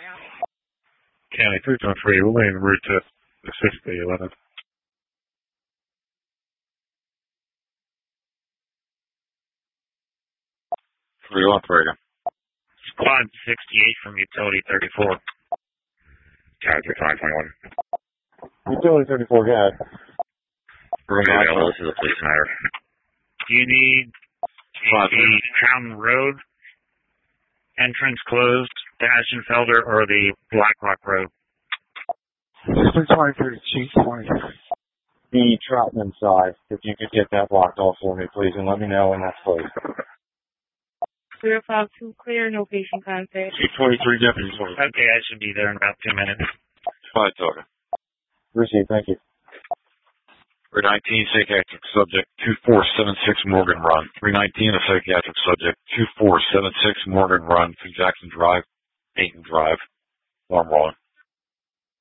County 323, we'll be en route to assist the 11th. For your operator. Squad 68 from Utility 34. County 521. Utility 34, go ahead. Room available, this is a police matter. Do you need the Crown Road entrance closed, the Ashenfelder, or the Blackrock Road? 323 to Chief 20. The Troutman side, if you could get that blocked off for me, please, and let me know when that's closed. 052 clear, no patient contact. Chief 23 deputies. Okay, I should be there in about 2 minutes. 5 talker. Received, thank you. 319, psychiatric subject 2476 Morgan Run. 319, a psychiatric subject 2476 Morgan Run, through Jackson Drive, Dayton Drive. Alarm rolling.